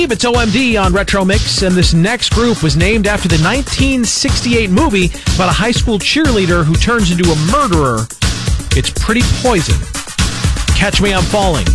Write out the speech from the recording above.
It's OMD on Retro Mix, and this next group was named after the 1968 movie about a high school cheerleader who turns into a murderer. It's Pretty Poison. Catch Me, I'm Falling.